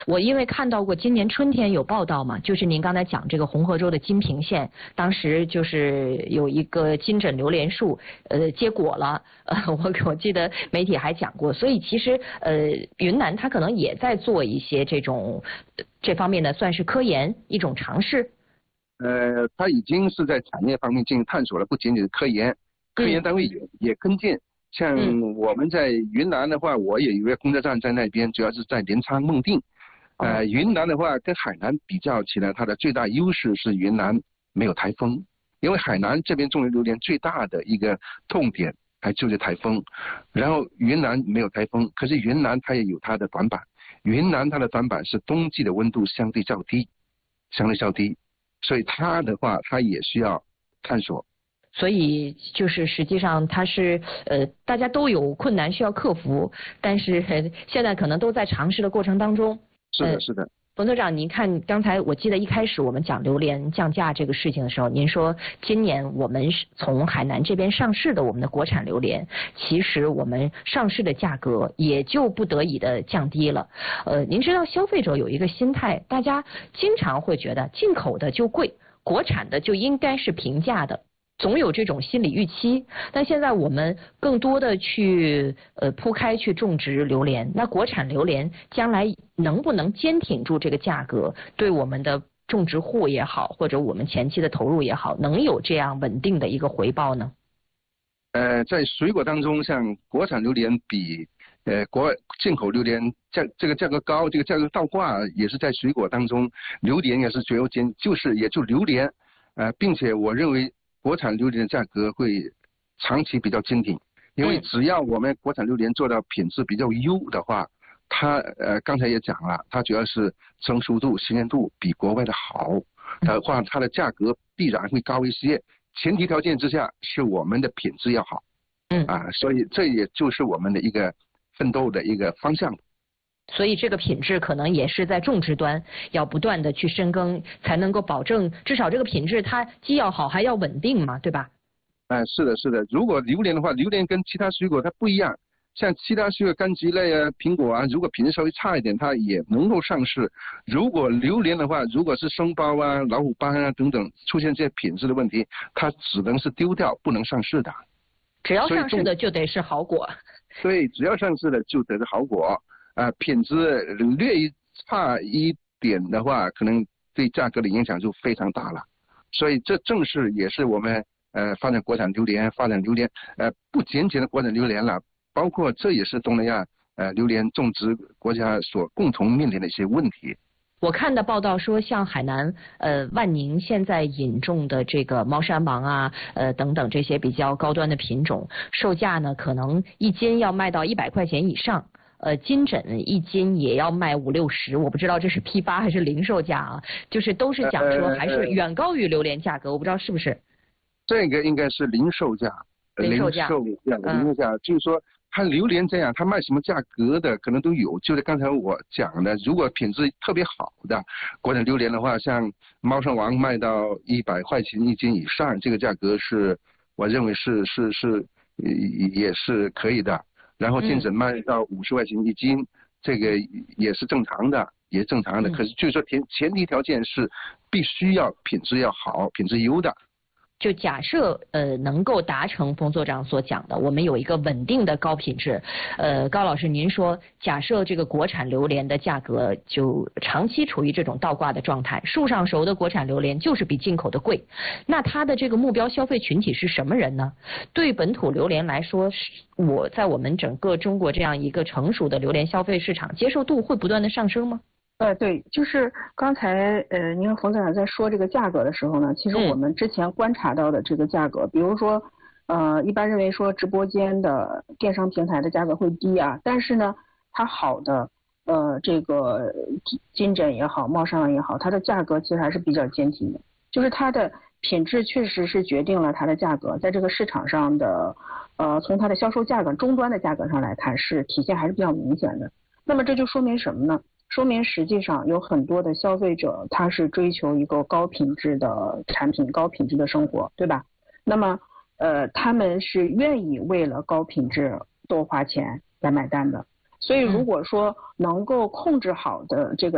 我因为看到过今年春天有报道嘛，就是您刚才讲这个红河州的金平县，当时就是有一个金枕榴莲树，结果了，我记得媒体还讲过，所以其实云南它可能也在做一些这方面的算是科研一种尝试。 它已经是在产业方面进行探索了，不仅仅是科研单位也跟进。像我们在云南的话，我也有一个工作站在那边，主要是在镰仓孟定。云南的话跟海南比较起来，它的最大优势是云南没有台风，因为海南这边种榴莲最大的一个痛点还就是台风，然后云南没有台风，可是云南它也有它的短板，云南它的短板是冬季的温度相对较低，所以它的话它也需要探索。 所以就是实际上它是大家都有困难需要克服，但是现在可能都在尝试的过程当中。 是的。 冯所长，您看刚才我记得一开始我们讲榴莲降价这个事情的时候，您说今年我们从海南这边上市的我们的国产榴莲，其实我们上市的价格也就不得已的降低了。您知道消费者有一个心态，大家经常会觉得进口的就贵，国产的就应该是平价的。总有这种心理预期，但现在我们更多的去铺开去种植榴莲，那国产榴莲将来能不能坚挺住这个价格，对我们的种植户也好，或者我们前期的投入也好，能有这样稳定的一个回报呢？ 在水果当中，像国产榴莲比进口榴莲这个价格高，这个价格倒挂也是在水果当中，榴莲也是最优先，也就榴莲，并且我认为国产榴莲的价格会长期比较坚挺，因为只要我们国产榴莲做到品质比较优的话，它刚才也讲了，它主要是成熟度、新鲜度比国外的好的话，它的价格必然会高一些。前提条件之下是我们的品质要好，所以这也就是我们的一个奋斗的一个方向。 所以这个品质可能也是在种植端要不断的去深耕，才能够保证至少这个品质它既要好还要稳定嘛，对吧？ 是的。如果榴莲的话，榴莲跟其他水果它不一样，像其他水果柑橘类啊、苹果啊，如果品质稍微差一点，它也能够上市。如果榴莲的话，如果是生苞啊、老虎斑啊等等出现这些品质的问题，它只能是丢掉，不能上市的。 只要上市的就得是好果。 对，只要上市的就得是好果。品质略差一点的话，可能对价格的影响就非常大了。所以这正是也是我们发展国产榴莲，不仅仅的国产榴莲了，包括这也是东南亚榴莲种植国家所共同面临的一些问题。 我看的报道说，像海南万宁现在引种的这个猫山王啊等等这些比较高端的品种，售价呢可能一斤要卖到100块钱以上。金枕一斤也要卖50-60，我不知道这是批发还是零售价啊，就是都是讲说还是远高于榴莲价格，我不知道是不是。 这个应该是零售价，就是说它榴莲这样，它卖什么价格的可能都有，就是刚才我讲的，如果品质特别好的国产榴莲的话，像猫山王卖到100块钱一斤以上，这个价格是我认为也是可以的。然后金枕卖到50块钱一斤，这个也是正常的，可是就是说前提条件是必须要品质要好，品质优的。 就假设能够达成冯所长所讲的，我们有一个稳定的高品质。高老师您说，假设这个国产榴莲的价格就长期处于这种倒挂的状态，树上熟的国产榴莲就是比进口的贵，那它的这个目标消费群体是什么人呢？对本土榴莲来说，在我们整个中国这样一个成熟的榴莲消费市场，接受度会不断的上升吗？ 对，就是刚才您和冯所长在说这个价格的时候呢，其实我们之前观察到的这个价格，比如说一般认为说直播间的电商平台的价格会低啊，但是呢，它好的这个金枕也好，猫山王也好，它的价格其实还是比较坚挺的，就是它的品质确实是决定了它的价格，在这个市场上的从它的销售价格终端的价格上来看，是体现还是比较明显的。那么这就说明什么呢？说明实际上有很多的消费者他是追求一个高品质的产品，高品质的生活，对吧？那么他们是愿意为了高品质多花钱来买单的。所以如果说能够控制好的这个